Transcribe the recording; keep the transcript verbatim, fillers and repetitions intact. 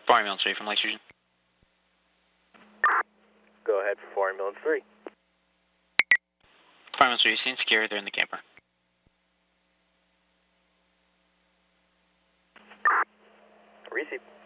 Fire ambulance three from Lake Fusion. Go ahead for Fire ambulance three. Fire ambulance three, seen secure, they're in the camper. Receive.